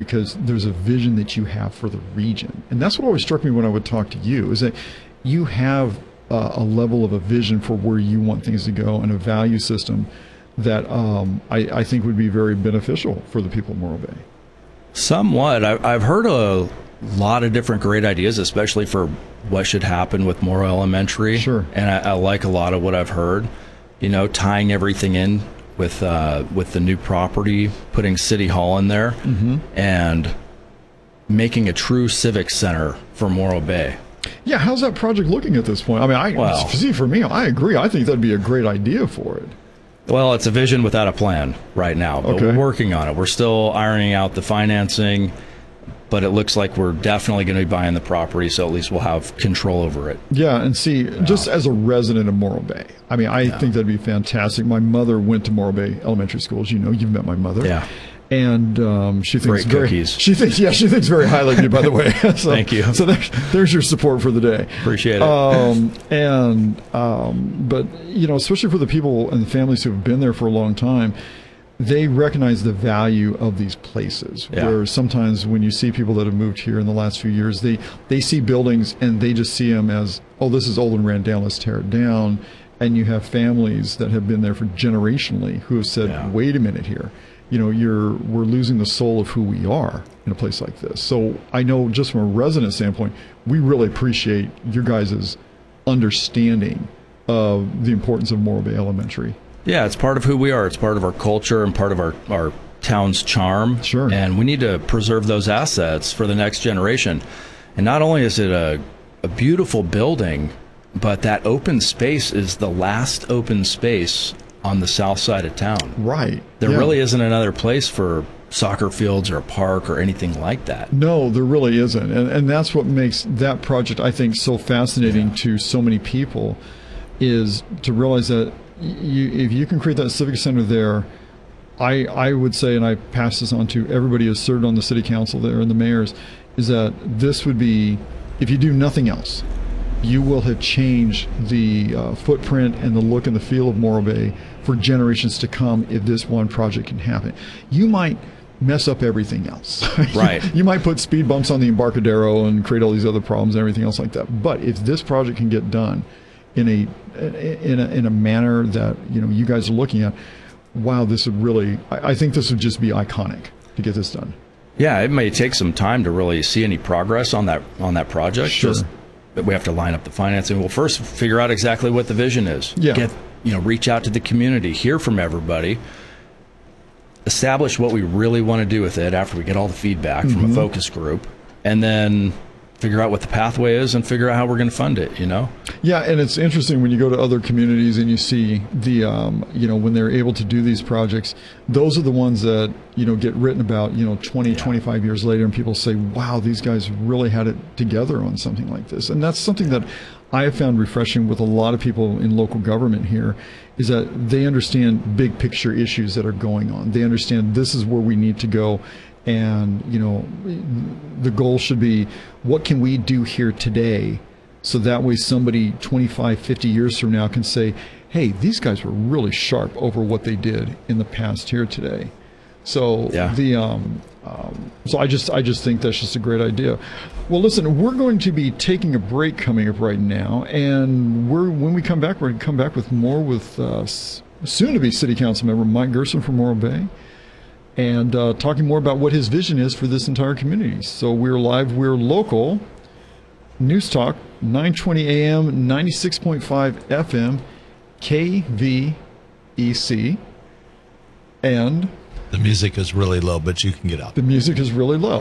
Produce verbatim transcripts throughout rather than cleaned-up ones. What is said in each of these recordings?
because there's a vision that you have for the region. And that's what always struck me when I would talk to you, is that you have uh, a level of a vision for where you want things to go and a value system that um, I, I think would be very beneficial for the people of Morro Bay. Somewhat. I, I've heard a lot of different great ideas, especially for what should happen with Morro Elementary. Sure. And I, I like a lot of what I've heard. You know, tying everything in with uh, with the new property, putting City Hall in there, mm-hmm. and making a true civic center for Morro Bay. Yeah, how's that project looking at this point? I mean, I well, see, for me, I agree. I think that'd be a great idea for it. Well, it's a vision without a plan right now, but okay. we're working on it. We're still ironing out the financing, but it looks like we're definitely going to be buying the property, so at least we'll have control over it. Yeah, and see, yeah. just as a resident of Morro Bay, I mean, I yeah. think that'd be fantastic. My mother went to Morro Bay Elementary School, as you know. You've met my mother. Yeah. And um, she thinks Great very, cookies. She thinks, yeah, she thinks very highly of you, by the way. so, Thank you. So there's, there's your support for the day. Appreciate it. Um, and um, but you know, especially for the people and the families who have been there for a long time, they recognize the value of these places. Yeah. Where sometimes when you see people that have moved here in the last few years, they they see buildings and they just see them as, oh, this is old and ran down, let's tear it down. And you have families that have been there for generationally who have said, yeah. wait a minute here. You know, you're we're losing the soul of who we are in a place like this. So I know just from a resident standpoint, we really appreciate your guys' understanding of the importance of Morro Bay Elementary. Yeah, it's part of who we are. It's part of our culture and part of our, our town's charm. Sure. And we need to preserve those assets for the next generation. And not only is it a, a beautiful building, but that open space is the last open space on the south side of town. Right. There yeah. really isn't another place for soccer fields or a park or anything like that. No, there really isn't. And and that's what makes that project, I think, so fascinating yeah. to so many people, is to realize that you, if you can create that civic center there, I I would say, and I pass this on to everybody who's served on the city council there and the mayors, is that this would be, if you do nothing else, you will have changed the uh, footprint and the look and the feel of Morro Bay for generations to come if this one project can happen. You might mess up everything else. Right. you, you might put speed bumps on the Embarcadero and create all these other problems and everything else like that. But if this project can get done in a in a, in a manner that, you know, you guys are looking at, wow, this would really, I, I think this would just be iconic to get this done. Yeah, it may take some time to really see any progress on that on that project. Sure. Just, we have to line up the financing. We'll first figure out exactly what the vision is. Yeah. Get, you know, reach out to the community, hear from everybody, establish what we really want to do with it after we get all the feedback mm-hmm. from a focus group, and then figure out what the pathway is and figure out how we're going to fund it, you know? Yeah, and it's interesting when you go to other communities and you see the, um, you know, when they're able to do these projects, those are the ones that, you know, get written about, you know, twenty, yeah. twenty-five years later, and people say, wow, these guys really had it together on something like this. And that's something that I have found refreshing with a lot of people in local government here, is that they understand big picture issues that are going on. They understand this is where we need to go. And, you know, the goal should be, what can we do here today so that way somebody twenty-five, fifty years from now can say, hey, these guys were really sharp over what they did in the past here today. So yeah. the um, um, so I just I just think that's just a great idea. Well, listen, we're going to be taking a break coming up right now, and we're when we come back, we're going to come back with more with uh, soon-to-be City Council member Mike Gerson from Morro Bay, and uh, talking more about what his vision is for this entire community. So we're live, we're local, News Talk, nine twenty A M, ninety-six point five F M, K V E C, and the music is really low, but you can get out. The music is really low.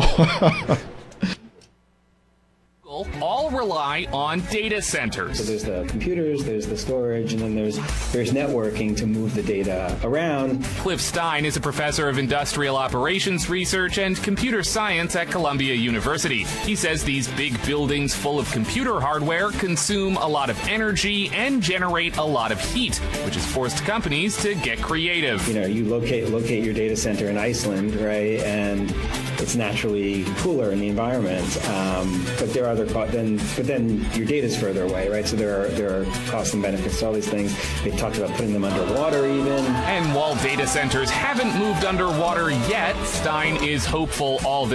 All rely on data centers. So there's the computers, there's the storage, and then there's there's networking to move the data around. Cliff Stein is a professor of industrial operations research and computer science at Columbia University. He says these big buildings full of computer hardware consume a lot of energy and generate a lot of heat, which has forced companies to get creative. You know, you locate locate your data center in Iceland, right, and it's naturally cooler in the environment. Um, but there are other co- then but then your data's further away, right? So there are there are costs and benefits to all these things. They talked about putting them underwater even. And while data centers haven't moved underwater yet, Stein is hopeful all this